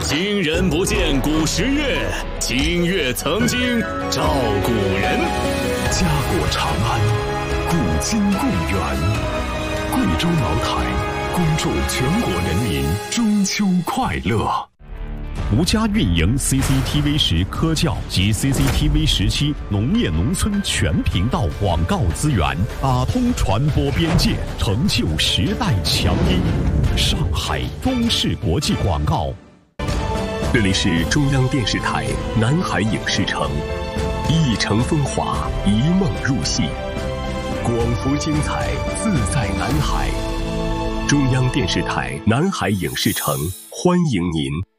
今人不见古时月，今月曾经照古人。 家国长安，古今共源。贵州茅台恭祝全国人民中秋快乐。 独家运营 CCTV10科教及 CCTV17农业农村全频道广告资源，打通传播边界，成就时代强音。上海中视国际广告。 这里是中央电视台南海影视城，一城风华，一梦入戏，广福精彩，自在南海。中央电视台南海影视城，欢迎您。